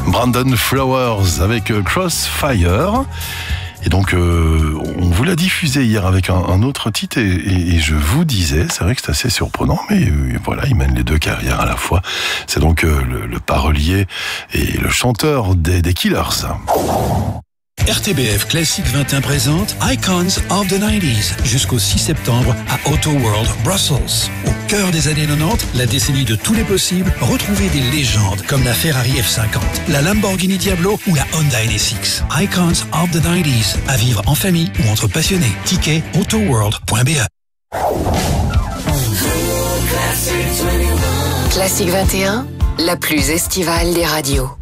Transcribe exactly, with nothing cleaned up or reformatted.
Brandon Flowers avec Crossfire. Et donc, euh, on vous l'a diffusé hier avec un, un autre titre et, et, et je vous disais, c'est vrai que c'est assez surprenant, mais euh, voilà, il mène les deux carrières à la fois. C'est donc euh, le, le parolier et le chanteur des, des Killers. R T B F Classique vingt et un présente Icons of the nineties jusqu'au six septembre à Auto World Brussels. Au cœur des années quatre-vingt-dix, la décennie de tous les possibles, retrouvez des légendes comme la Ferrari F cinquante, la Lamborghini Diablo ou la Honda N S X. Icons of the nineties, à vivre en famille ou entre passionnés. Ticket autoworld point b e. Classique vingt et un, la plus estivale des radios.